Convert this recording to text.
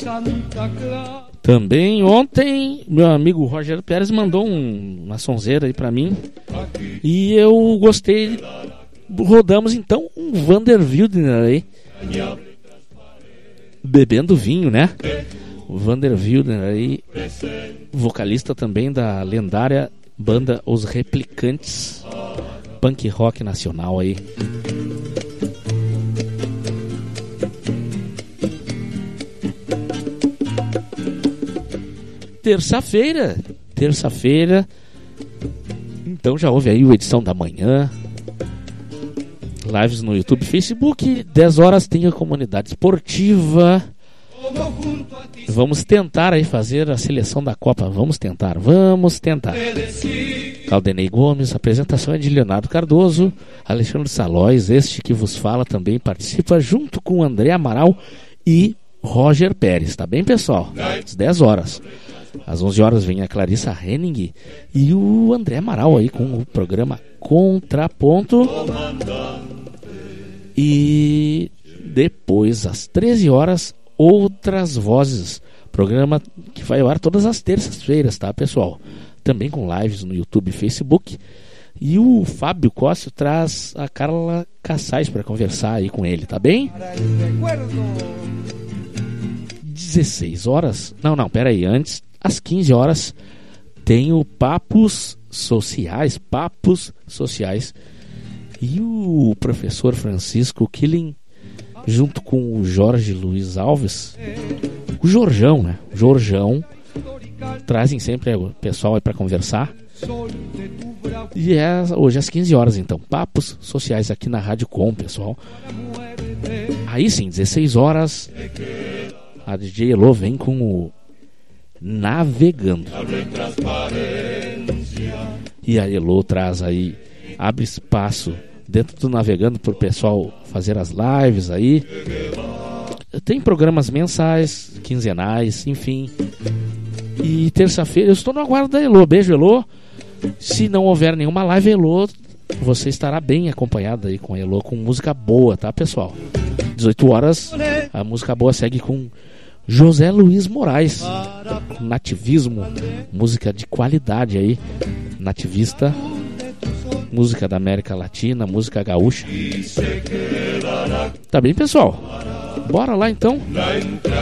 Também ontem meu amigo Roger Pérez mandou uma sonzeira aí pra mim e eu gostei. Rodamos então um Vander Wildner aí, bebendo vinho, né? O Vander Wildner aí, vocalista também da lendária banda Os Replicantes, punk rock nacional aí. Terça-feira, então já houve aí a edição da manhã, lives no YouTube, Facebook, 10 horas tem a comunidade esportiva. Vamos tentar aí fazer a seleção da Copa, vamos tentar. Caldenei Gomes, apresentação é de Leonardo Cardoso, Alexandre Salóis, este que vos fala também participa junto com André Amaral e Roger Pérez, tá bem, pessoal? Às 10 horas. Às 11 horas vem a Clarissa Henning e o André Amaral aí com o programa Contraponto. E depois, às 13 horas, Outras Vozes, programa que vai ao ar todas as terças-feiras, tá, pessoal? Também com lives no YouTube e Facebook. E o Fábio Cóssio traz a Carla Cassais para conversar aí com ele, tá bem? 16 horas? Não, pera aí, antes, às 15 horas, tem o Papos Sociais. E o professor Francisco Killing, junto com o Jorge Luiz Alves, o Jorjão, né? O Jorjão, trazem sempre o pessoal aí para conversar. E é hoje às 15 horas, então, Papos Sociais aqui na Rádio Com, pessoal. Aí sim, 16 horas, a DJ Elô vem com o Navegando. E a Elô traz aí, abre espaço dentro do Navegando para o pessoal fazer as lives aí. Tem programas mensais, quinzenais, enfim. E terça-feira eu estou no aguardo da Elô. Beijo, Elô. Se não houver nenhuma live, Elô, você estará bem acompanhado aí com a Elô, com música boa, tá, pessoal? 18 horas, a música boa segue com José Luiz Moraes, Nativismo, música de qualidade aí, nativista, música da América Latina, música gaúcha. Tá bem, pessoal? Bora lá então.